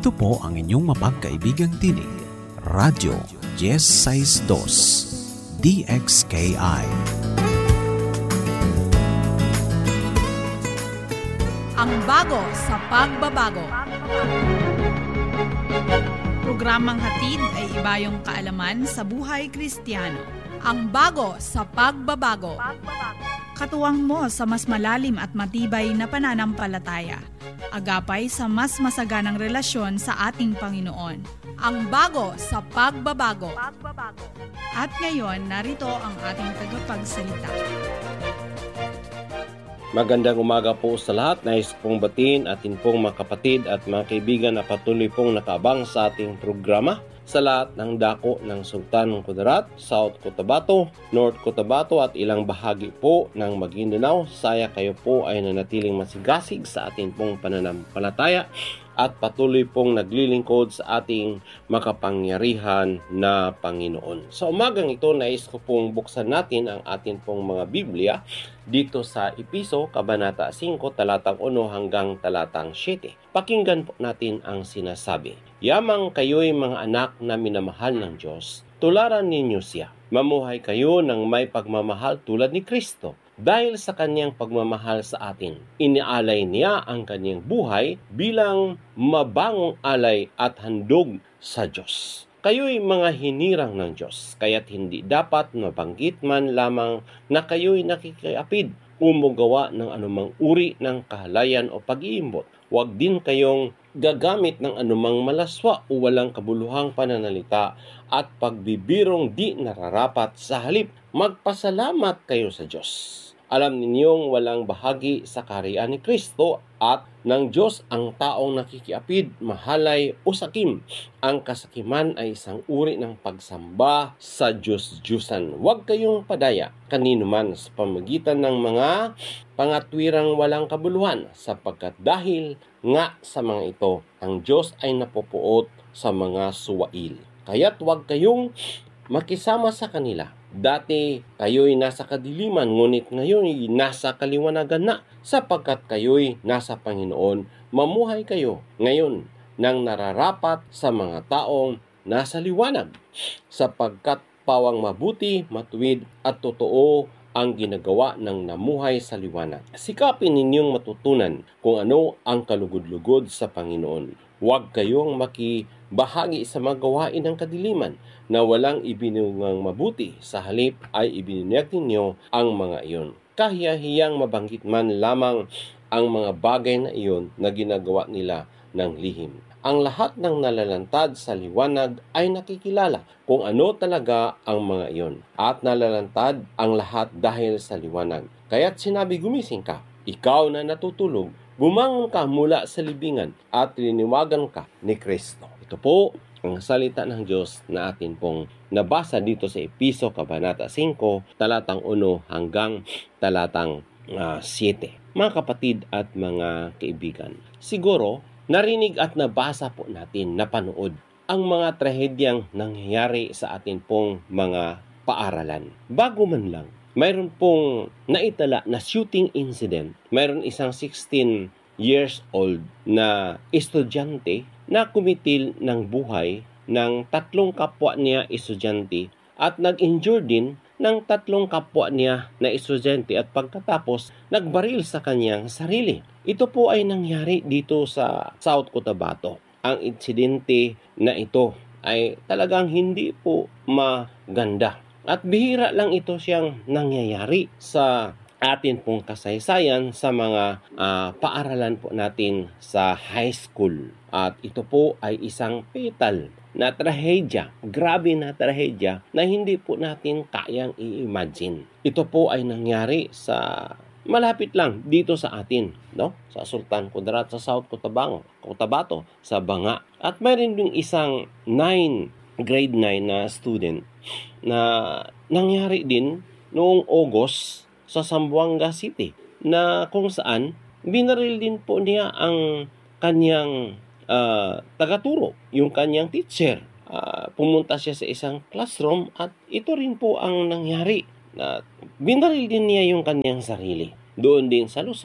Ito po ang inyong mapagkaibigang tinig, Radyo Yes 62 DXKI. Ang bago sa pagbabago. Programang hatid ay ibayong kaalaman sa buhay Kristiyano. Ang bago sa pagbabago. Katuwang mo sa mas malalim at matibay na pananampalataya. Agapay sa mas masaganang relasyon sa ating Panginoon. Ang bago sa pagbabago. At ngayon, narito ang ating tagapagsalita. Magandang umaga po sa lahat. Nais pong batiin atin pong mga kapatid at mga kaibigan na patuloy pong nakaabang sa ating programa sa lahat ng dako ng Sultan Kudarat, South Cotabato, North Cotabato at ilang bahagi po ng Maguindanao. Saya kayo po ay nanatiling masigasig sa ating pong pananampalataya at patuloy pong naglilingkod sa ating makapangyarihan na Panginoon. Sa umagang ito, nais ko pong buksan natin ang ating pong mga Biblia dito sa Episo, Kabanata 5, talatang 1 hanggang talatang 7. Pakinggan po natin ang sinasabi. Yamang kayo'y mga anak na minamahal ng Diyos, tularan ninyo siya. Mamuhay kayo ng may pagmamahal tulad ni Kristo. Dahil sa kanyang pagmamahal sa atin, inialay niya ang kanyang buhay bilang mabangong alay at handog sa Diyos. Kayo'y mga hinirang ng Diyos, kaya't hindi dapat mabanggit man lamang na kayo'y nakikiapid o magawa ng anumang uri ng kahalayan o pag-iimbot. Huwag din kayong gagamit ng anumang malaswa o walang kabuluhang pananalita at pagbibirong di nararapat. Sa halip, magpasalamat kayo sa Diyos. Alam ninyong walang bahagi sa kaharian ni Kristo at ng Diyos ang taong nakikiapid, mahalay o sakim. Ang kasakiman ay isang uri ng pagsamba sa Diyos-Diyusan. Huwag kayong padaya kanino man sa pamagitan ng mga pangatwirang walang kabuluhan, sapagkat dahil nga sa mga ito, ang Diyos ay napupuot sa mga suwail. Kaya't huwag kayong makisama sa kanila. Dati kayo'y nasa kadiliman, ngunit ngayon nasa kaliwanagan na, sapagkat kayo'y nasa Panginoon. Mamuhay kayo ngayon nang nararapat sa mga taong nasa liwanag, sapagkat pawang mabuti, matuwid at totoo ang ginagawa ng namuhay sa liwanag. Sikapin ninyong matutunan kung ano ang kalugod-lugod sa Panginoon. Huwag kayong makibahagi sa mga gawain ng kadiliman na walang ibinungang mabuti. Sa halip ay ibinunyag ninyo ang mga iyon. Kahiyahiyang mabanggit man lamang ang mga bagay na iyon na ginagawa nila ng lihim. Ang lahat ng nalalantad sa liwanag ay nakikilala kung ano talaga ang mga iyon. At nalalantad ang lahat dahil sa liwanag. Kaya't sinabi, gumising ka, ikaw na natutulog, bumangon ka mula sa libingan at liniwagan ka ni Kristo. Ito po ang salita ng Diyos na atin pong nabasa dito sa Episo, Kabanata 5, talatang 1 hanggang talatang 7. Mga kapatid at mga kaibigan, siguro narinig at nabasa po natin, napanood ang mga trahedyang nangyayari sa atin pong mga paaralan. Bago man lang, mayroon pong naitala na shooting incident. Mayroon isang 16 years old na estudyante na kumitil ng buhay ng 3 kapwa niya estudyante at nag-injure din ng 3 kapwa niya na estudyante at pagkatapos nagbaril sa kanyang sarili. Ito po ay nangyari dito sa South Cotabato. Ang insidente na ito ay talagang hindi po maganda. At bihira lang ito siyang nangyayari sa atin pong kasaysayan sa mga paaralan po natin sa high school. At ito po ay isang fatal na trahedya, grabe na trahedya na hindi po natin kayang i-imagine. Ito po ay nangyari sa malapit lang dito sa atin, no? Sa Sultan Kudarat, sa South Cotabato, sa Banga. At mayroon ding isang grade 9 na student na nangyari din noong August sa Zamboanga City na kung saan binaril din po niya ang kanyang tagaturo, yung kanyang teacher. Pumunta siya sa isang classroom at ito rin po ang nangyari na binaril din niya yung kanyang sarili. Doon din sa Luzon,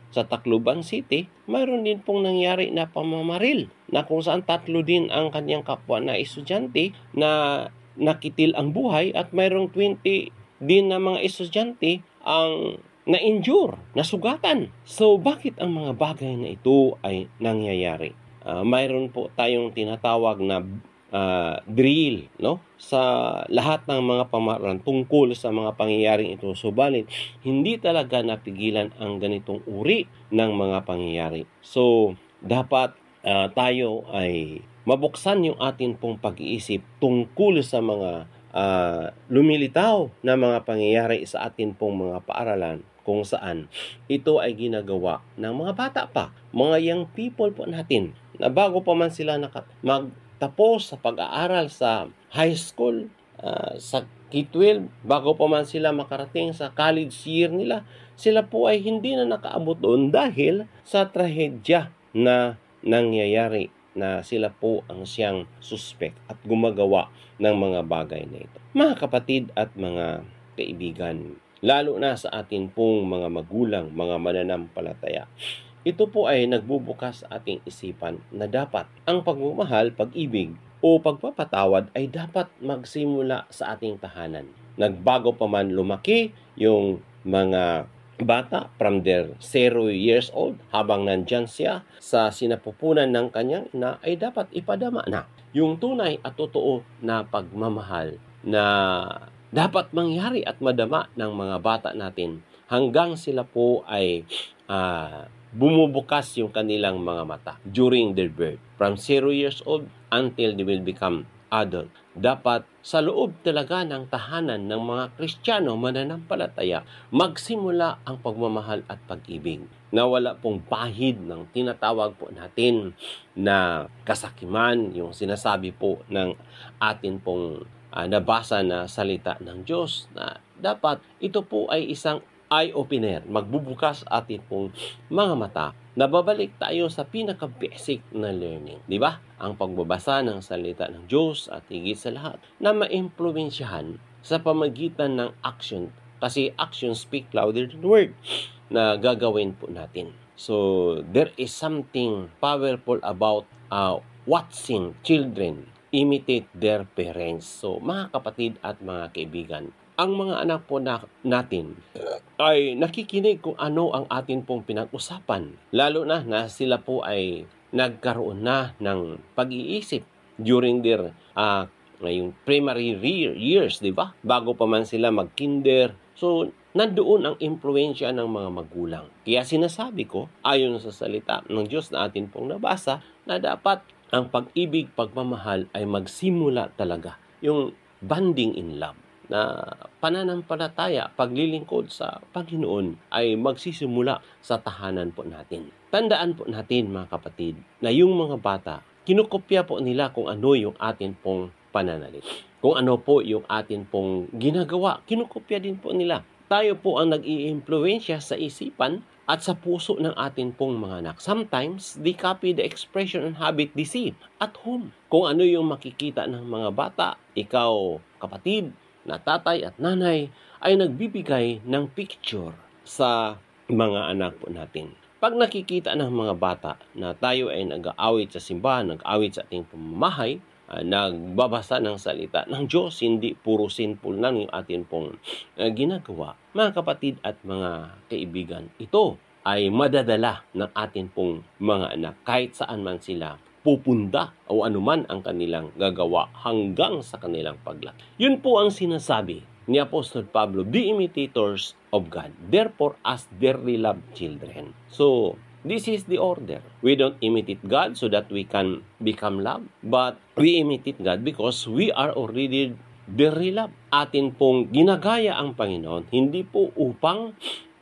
sa Tacloban City, mayroon din pong nangyari na pamamaril na kung saan 3 din ang kanyang kapwa na estudyante na nakitil ang buhay at mayroong 20 din na mga estudyante ang na-injure, nasugatan. So, bakit ang mga bagay na ito ay nangyayari? Mayroon po tayong tinatawag na drill, no? Sa lahat ng mga pamahalaan tungkol sa mga pangyayaring ito. Subalit, hindi talaga napigilan ang ganitong uri ng mga pangyayari. So, dapat tayo ay mabuksan yung atin pong pag-iisip tungkol sa mga lumilitaw na mga pangyayari sa atin pong mga paaralan kung saan ito ay ginagawa ng mga bata pa, mga young people po natin na bago pa man sila magtapos sa pag-aaral sa high school, sa K-12, bago pa man sila makarating sa college year nila, sila po ay hindi na nakaabot doon dahil sa trahedya na nangyayari na sila po ang siyang suspect at gumagawa ng mga bagay na ito. Mga kapatid at mga kaibigan, lalo na sa atin pong mga magulang, mga mananampalataya, ito po ay nagbubukas sa ating isipan na dapat ang pagmamahal, pag-ibig o pagpapatawad ay dapat magsimula sa ating tahanan. Nagbago pa man lumaki yung mga bata from their 0 years old habang nandyan siya sa sinapupunan ng kanyang ina ay dapat ipadama na yung tunay at totoo na pagmamahal na dapat mangyari at madama ng mga bata natin hanggang sila po ay bumubukas yung kanilang mga mata during their birth. From 0 years old until they will become adult. Dapat sa loob talaga ng tahanan ng mga Kristiyano mananampalataya, magsimula ang pagmamahal at pag-ibig na wala pong bahid ng tinatawag po natin na kasakiman, yung sinasabi po ng atin pong nabasa na salita ng Diyos na dapat ito po ay isang eye-opener, magbubukas atin pong mga mata. Nababalik tayo sa pinaka-basic na learning, di ba? Ang pagbabasa ng salita ng Diyos at higit sa lahat na maimpluwensyahan sa pamagitan ng action. Kasi action speak louder than word na gagawin po natin. So, there is something powerful about watching children imitate their parents. So, mga kapatid at mga kaibigan, ang mga anak po natin ay nakikinig kung ano ang atin pong pinag-usapan. Lalo na sila po ay nagkaroon na ng pag-iisip during their yung primary years, di ba? Bago pa man sila mag-kinder. So, nandoon ang impluwensya ng mga magulang. Kaya sinasabi ko, ayon sa salita ng Diyos na atin pong nabasa, na dapat ang pag-ibig, pagmamahal ay magsimula talaga. Yung bonding in love na pananampalataya, paglilingkod sa Panginoon ay magsisimula sa tahanan po natin. Tandaan po natin mga kapatid na yung mga bata, kinukopya po nila kung ano yung atin pong pananalig. Kung ano po yung atin pong ginagawa, kinukopya din po nila. Tayo po ang nag-i-impluwensya sa isipan at sa puso ng atin pong mga anak. Sometimes, they copy the expression and habit they see at home. Kung ano yung makikita ng mga bata, ikaw kapatid, na tatay at nanay ay nagbibigay ng picture sa mga anak po natin. Pag nakikita ng mga bata na tayo ay nag-aawit sa simbahan, nag-aawit sa ating pamamahay, nagbabasa ng salita ng Diyos, hindi puro sinful lang yung atin pong ginagawa. Mga kapatid at mga kaibigan, ito ay madadala ng atin pong mga anak kahit saan man sila pupunda o anuman ang kanilang gagawa hanggang sa kanilang paglaki. Yun po ang sinasabi ni Apostol Pablo, be imitators of God, therefore as dearly loved children. So, this is the order. We don't imitate God so that we can become loved, but we imitate God because we are already dearly loved. Atin pong ginagaya ang Panginoon, hindi po upang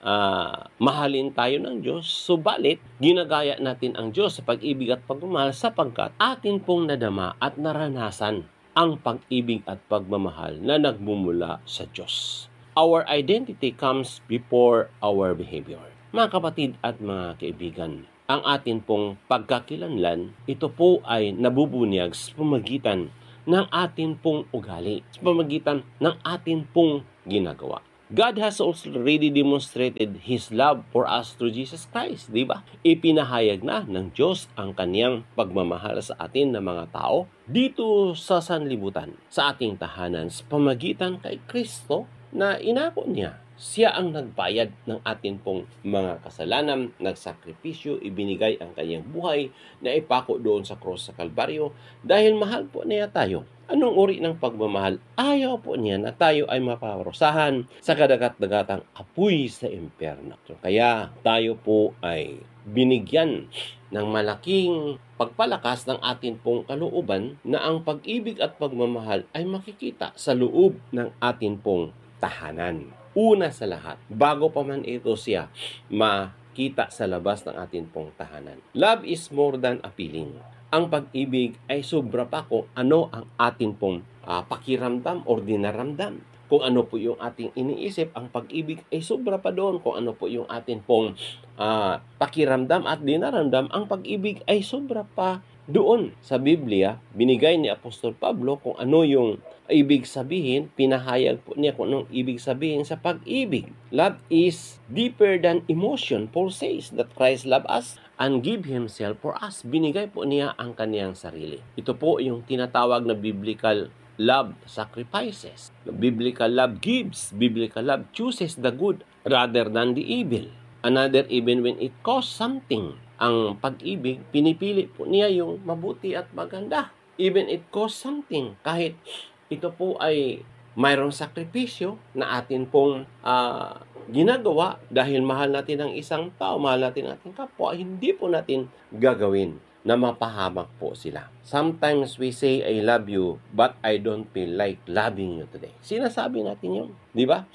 mahalin tayo ng Diyos, subalit ginagaya natin ang Diyos sa pag-ibig at pagmamahal sapagkat atin pong nadama at naranasan ang pag-ibig at pagmamahal na nagmumula sa Diyos. Our identity comes before our behavior. Mga kapatid at mga kaibigan, ang atin pong pagkakilanlan, ito po ay nabubunyag sa pamagitan ng atin pong ugali, sa pamagitan ng atin pong ginagawa. God has already demonstrated His love for us through Jesus Christ, di ba? Ipinahayag na ng Diyos ang kaniyang pagmamahal sa atin na mga tao dito sa sanlibutan, sa ating tahanan, sa pamagitan kay Kristo na inako niya. Siya ang nagbayad ng atin pong mga kasalanan, nagsakripisyo, ibinigay ang kanyang buhay na ipako doon sa cross sa Kalbaryo dahil mahal po niya tayo. Anong uri ng pagmamahal? Ayaw po niya na tayo ay maparusahan sa kadagat-dagatang apoy sa impyerno. So, kaya tayo po ay binigyan ng malaking pagpalakas ng atin pong kalooban na ang pag-ibig at pagmamahal ay makikita sa loob ng atin pong tahanan. Una sa lahat, bago pa man ito siya makita sa labas ng atin pong tahanan. Love is more than a feeling. Ang pag-ibig ay sobra pa kung ano ang atin pong pakiramdam o dinaramdam. Kung ano po yung ating iniisip, ang pag-ibig ay sobra pa doon. Kung ano po yung atin pong pakiramdam at dinaramdam, ang pag-ibig ay sobra pa doon. Sa Biblia, binigay ni Apostol Pablo kung ano yung ibig sabihin, pinahayag po niya kung anong ibig sabihin sa pag-ibig. Love is deeper than emotion. Paul says that Christ loved us and give Himself for us. Binigay po niya ang kaniyang sarili. Ito po yung tinatawag na biblical love sacrifices. Biblical love gives. Biblical love chooses the good rather than the evil. Another, even when it costs something. Ang pag-ibig, pinipili po niya yung mabuti at maganda. Even it costs something. Kahit ito po ay mayroong sakripisyo na atin pong ginagawa dahil mahal natin ang isang tao, mahal natin ang ating kapwa, hindi po natin gagawin na mapahamak po sila. Sometimes we say, I love you, but I don't feel like loving you today. Sinasabi natin yun, di ba?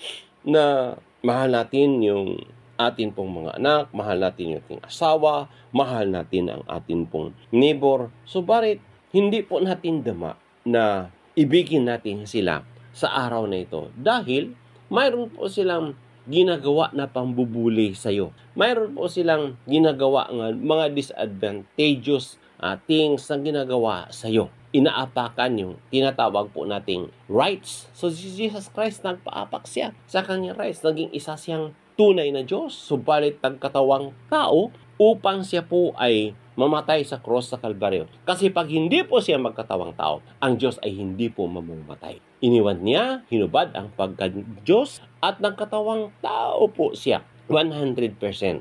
Na mahal natin yung atin pong mga anak, mahal natin yung ating asawa, mahal natin ang atin pong neighbor. Subalit, hindi po natin dama na ibigin natin sila sa araw na ito dahil mayroon po silang ginagawa na pambubuli sa iyo. Mayroon po silang ginagawa ng mga disadvantageous things na ginagawa sa iyo. Inaapakan yung tinatawag po nating rights. So, si Jesus Christ nagpaapak siya sa kanyang rights. Naging isa siyang tunay na Diyos, subalit nagkatawang tao upang siya po ay mamatay sa cross sa Kalbaryo. Kasi pag hindi po siya magkatawang tao, ang Diyos ay hindi po mamamatay. Iniwan niya, hinubad ang pagka-Diyos at nagkatawang tao po siya 100%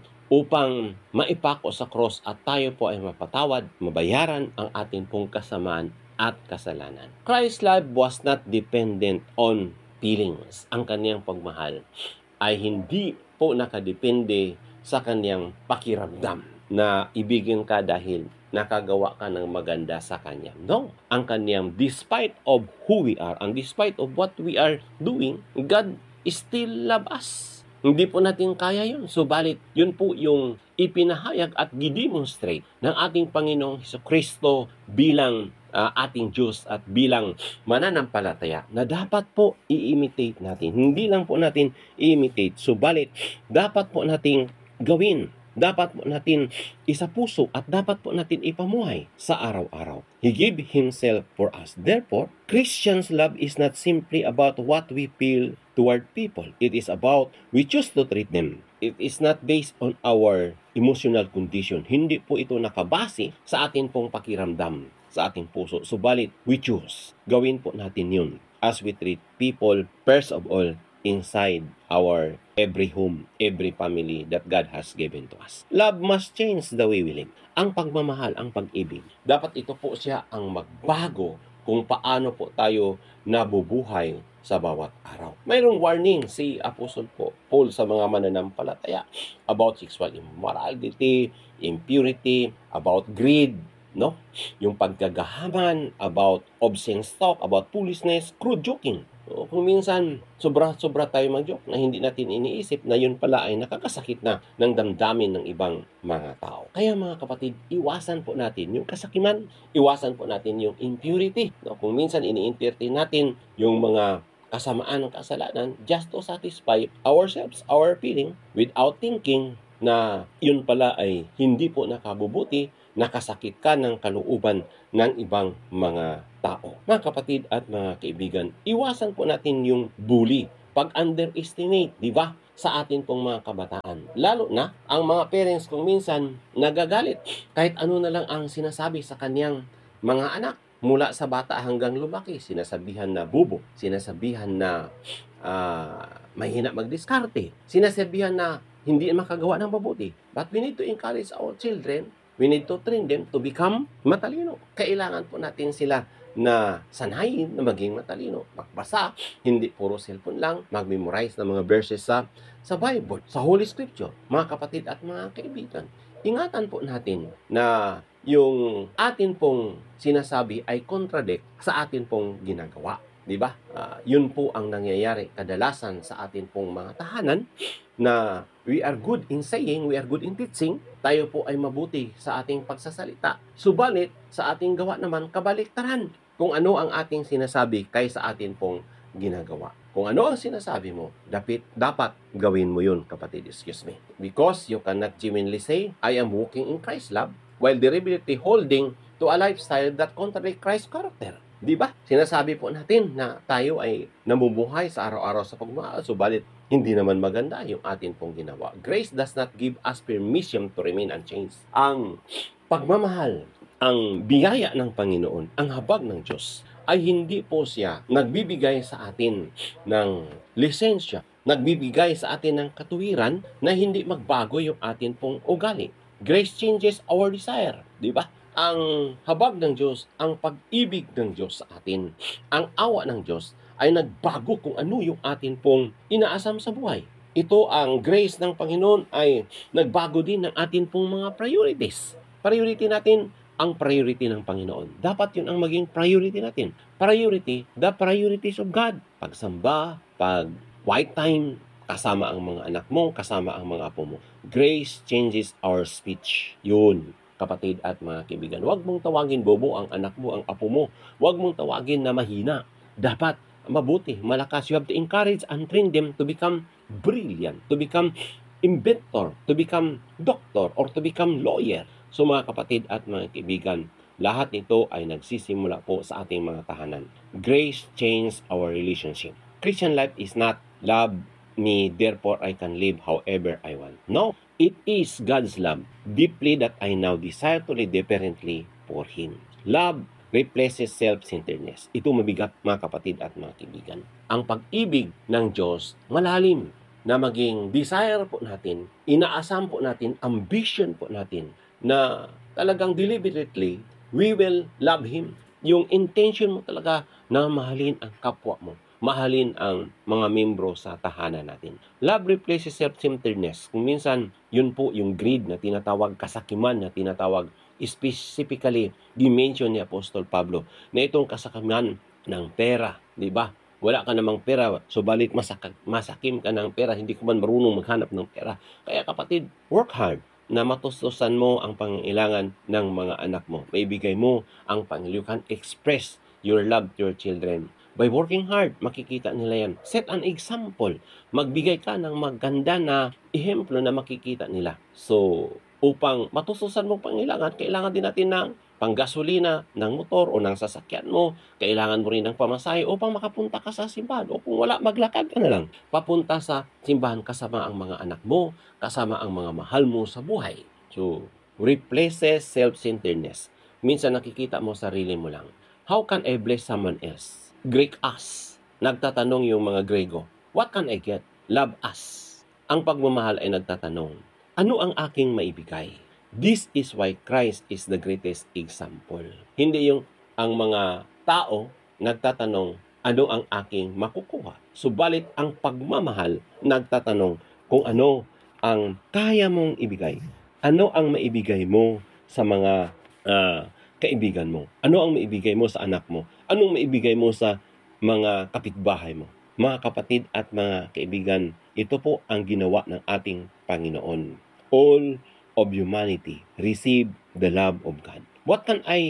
upang maipako sa cross at tayo po ay mapatawad, mabayaran ang ating pong kasamaan at kasalanan. Christ's love was not dependent on feelings. Ang kaniyang pagmahal ay hindi po nakadepende sa kaniyang pakiramdam na ibigin ka dahil nakagawa ka ng maganda sa Kanya. No. Ang Kanyang, despite of who we are, and despite of what we are doing, God still love us. Hindi po natin kaya yun. Subalit, yun po yung ipinahayag at gidemonstrate ng ating Panginoong Hesukristo bilang ating Diyos at bilang mananampalataya na dapat po i-imitate natin. Hindi lang po natin i-imitate, subalit dapat po nating gawin. Dapat po natin isapuso at dapat po natin ipamuhay sa araw-araw. He gave Himself for us. Therefore, Christians' love is not simply about what we feel toward people. It is about we choose to treat them. It is not based on our emotional condition. Hindi po ito nakabase sa atin pong pakiramdam, sa ating puso. Subalit, we choose. Gawin po natin yun as we treat people, first of all, inside our every home, every family that God has given to us. Love must change the way we live. Ang pagmamahal, ang pag-ibig, dapat ito po siya ang magbago kung paano po tayo nabubuhay sa bawat araw. Mayroong warning si Apostol Paul sa mga mananampalataya about sexual immorality, impurity, about greed, no? Yung pagkagahaman, about obscene talk, about foolishness, crude joking. So, kung minsan, sobra-sobra tayo mag-joke na hindi natin iniisip na yun pala ay nakakasakit na ng damdamin ng ibang mga tao. Kaya mga kapatid, iwasan po natin yung kasakiman, iwasan po natin yung impurity. No? Kung minsan ini-entertain natin yung mga kasamaan ng kasalanan just to satisfy ourselves, our feeling, without thinking na yun pala ay hindi po nakabubuti, nakasakit ka ng kalooban ng ibang mga tao. Mga kapatid at mga kaibigan, iwasan po natin yung bully pag-underestimate, di ba, sa atin pong mga kabataan. Lalo na ang mga parents kung minsan nagagalit kahit ano na lang ang sinasabi sa kanyang mga anak. Mula sa bata hanggang lumaki, sinasabihan na bubo, sinasabihan na mahina magdiskarte, sinasabihan na hindi makagawa ng mabuti. But we need to encourage our children. We need to train them to become matalino. Kailangan po natin sila na sanayin na maging matalino. Magbasa, hindi puro cellphone lang, mag-memorize ng mga verses sa Bible, sa Holy Scripture. Mga kapatid at mga kaibigan, ingatan po natin na yung atin pong sinasabi ay contradict sa atin pong ginagawa. Diba? Yun po ang nangyayari kadalasan sa atin pong mga tahanan, na we are good in saying, we are good in teaching, tayo po ay mabuti sa ating pagsasalita. Subalit, sa ating gawa naman, kabaliktaran. Kung ano ang ating sinasabi kaysa atin pong ginagawa. Kung ano ang sinasabi mo, dapat gawin mo yun, kapatid. Excuse me. Because you cannot genuinely say, I am walking in Christ's love, while deliberately holding to a lifestyle that contradicts Christ's character. Di ba? Sinasabi po natin na tayo ay namumuhay sa araw-araw sa pagmamahal, subalit hindi naman maganda yung atin pong ginawa. Grace does not give us permission to remain unchanged. Ang pagmamahal, ang biyaya ng Panginoon, ang habag ng Diyos, ay hindi po siya nagbibigay sa atin ng lisensya, nagbibigay sa atin ng katuwiran na hindi magbago yung atin pong ugali. Grace changes our desire, di ba? Ang habag ng Diyos, ang pag-ibig ng Diyos sa atin, ang awa ng Diyos ay nagbago kung ano yung atin pong inaasam sa buhay. Ito ang grace ng Panginoon ay nagbago din ng atin pong mga priorities. Priority natin, ang priority ng Panginoon. Dapat yun ang maging priority natin. Priority, the priorities of God. Pagsamba, pag-quiet time, kasama ang mga anak mo, kasama ang mga apo mo. Grace changes our speech. Yun. Kapatid at mga kaibigan, huwag mong tawagin bobo ang anak mo, ang apo mo. Huwag mong tawagin na mahina. Dapat mabuti, malakas. You have to encourage and train them to become brilliant, to become inventor, to become doctor, or to become lawyer. So mga kapatid at mga kaibigan, lahat nito ay nagsisimula po sa ating mga tahanan. Grace changes our relationship. Christian life is not love me, therefore I can live however I want. No. It is God's love, deeply, that I now desire to live differently for Him. Love replaces self-centeredness. Ito mabigat, mga kapatid at mga kaibigan. Ang pag-ibig ng Diyos, malalim na maging desire po natin, inaasam po natin, ambition po natin, na talagang deliberately, we will love Him. Yung intention mo talaga na mahalin ang kapwa mo, mahalin ang mga membro sa tahanan natin. Love replaces self-centeredness. Kung minsan, yun po yung greed na tinatawag, kasakiman na tinatawag, specifically, dimension ni Apostol Pablo, na itong kasakiman ng pera, di ba? Wala ka namang pera, subalit masakim ka ng pera, hindi ka man marunong maghanap ng pera. Kaya kapatid, work hard na matustusan mo ang pangailangan ng mga anak mo. Maibigay mo ang pangailangan. You can express your love to your children. By working hard, makikita nila yan. Set an example. Magbigay ka ng maganda na ehemplo na makikita nila. So, upang matustusan mong pangailangan, kailangan din natin ng panggasolina ng motor o ng sasakyan mo. Kailangan mo rin ng pamasahe upang makapunta ka sa simbahan. O kung wala, maglakad ka na lang. Papunta sa simbahan kasama ang mga anak mo, kasama ang mga mahal mo sa buhay. So, replaces self-centeredness. Minsan nakikita mo sarili mo lang. How can I bless someone else? Greek us. Nagtatanong yung mga Grego, what can I get? Love us. Ang pagmamahal ay nagtatanong, ano ang aking maibigay? This is why Christ is the greatest example. Hindi yung ang mga tao nagtatanong, ano ang aking makukuha? Subalit ang pagmamahal nagtatanong kung ano ang kaya mong ibigay. Ano ang maibigay mo sa mga kaibigan mo? Ano ang maibigay mo sa anak mo? Anong maibigay mo sa mga kapitbahay mo? Mga kapatid at mga kaibigan, ito po ang ginawa ng ating Panginoon. All of humanity receive the love of God. What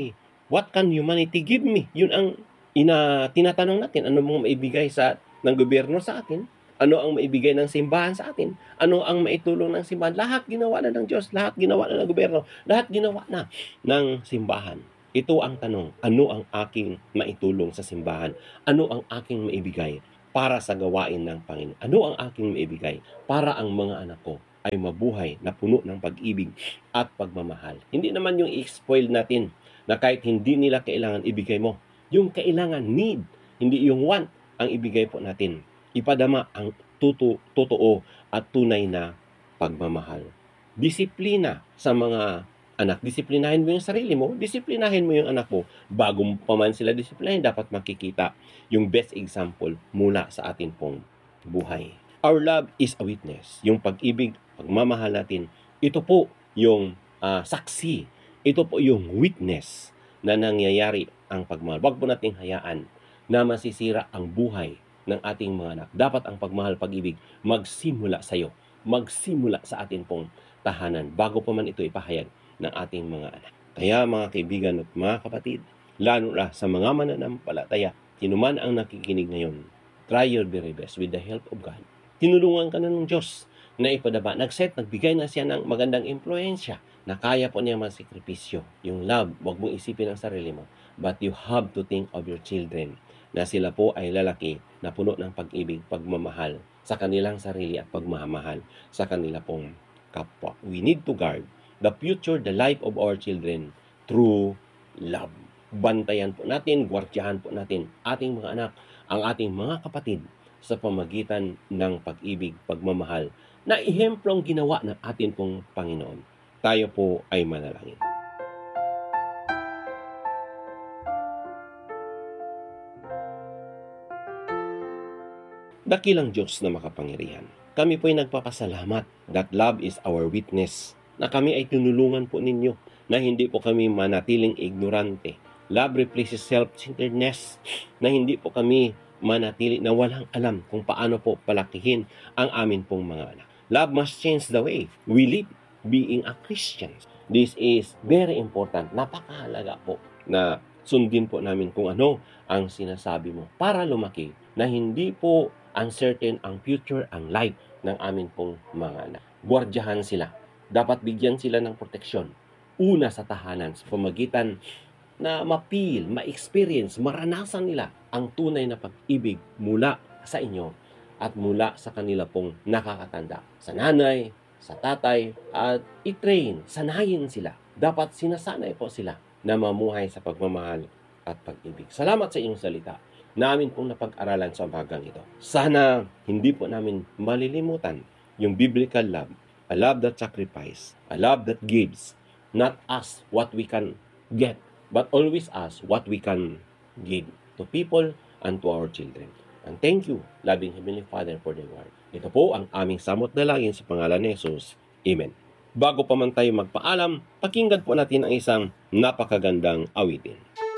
can humanity give me? Yun ang tinatanong natin. Ano mong maibigay ng gobyerno sa atin? Ano ang maibigay ng simbahan sa atin? Ano ang maitulong ng simbahan? Lahat ginawa na ng Diyos, lahat ginawa na ng gobyerno, lahat ginawa na ng simbahan. Ito ang tanong, ano ang aking maitulong sa simbahan? Ano ang aking maibigay? para sa gawain ng Panginoon. Ano ang aking maibigay para ang mga anak ko ay mabuhay na puno ng pag-ibig at pagmamahal. Hindi naman yung i-spoil natin na kahit hindi nila kailangan ibigay mo. Yung kailangan, need, hindi yung want ang ibigay po natin. Ipadama ang totoo at tunay na pagmamahal. Disiplina sa mga anak. Disiplinahin mo yung sarili mo, disiplinahin mo yung anak mo. Bago pa man sila disiplinahin, dapat makikita yung best example mula sa atin pong buhay. Our love is a witness. Yung pag-ibig, pagmamahal natin, ito po yung saksi. Ito po yung witness na nangyayari ang pagmahal. Huwag po nating hayaan na masisira ang buhay ng ating mga anak. Dapat ang pagmahal, pag-ibig, magsimula sa iyo. Magsimula sa atin pong tahanan bago pa man ito ipahayag ng ating mga anak. Kaya mga kaibigan at mga kapatid, lalo na sa mga mananampalataya, sinuman ang nakikinig ngayon, try your very best with the help of God. Tinulungan ka na ng Diyos na ipadaba. Nagbigay na siya ng magandang impluensya na kaya po niya masakripisyo. Yung love, wag mong isipin ang sarili mo. But you have to think of your children na sila po ay lalaki na puno ng pag-ibig, pagmamahal sa kanilang sarili at pagmamahal sa kanila pong kapwa. We need to guard the future, the life of our children through love. Bantayan po natin, gwardiyahan po natin ating mga anak, ang ating mga kapatid sa pamagitan ng pag-ibig, pagmamahal na ihemplong ginawa ng atin pong Panginoon. Tayo po ay manalangin. Dakilang Diyos na makapangyarihan, kami po ay nagpapasalamat that love is our witness, na kami ay tinulungan po ninyo, na hindi po kami manatiling ignorante. Love replaces self-centeredness, na hindi po kami manatili na walang alam kung paano po palakihin ang amin pong mga anak. Love must change the way we live being a Christian. This is very important. Napakahalaga po na sundin po namin kung ano ang sinasabi mo para lumaki na hindi po uncertain ang future, ang life ng amin pong mga anak. Gwardiyahan sila. Dapat bigyan sila ng proteksyon. Una sa tahanan, sa pamagitan na ma-feel, ma-experience, maranasan nila ang tunay na pag-ibig mula sa inyo at mula sa kanila pong nakakatanda. Sa nanay, sa tatay, at i-train, sanayin sila. Dapat sinasanay po sila na mamuhay sa pagmamahal at pag-ibig. Salamat sa inyong salita. Namin pong napag-aralan sa umagang ito. Sana hindi po namin malilimutan yung biblical love, a love that sacrifices, a love that gives, not us what we can get, but always us what we can give to people and to our children. And thank you, loving Heavenly Father, for the word. Ito po ang aming samot na langin sa pangalan ni Jesus. Amen. Bago pa man tayo magpaalam, pakinggan po natin ang isang napakagandang awitin.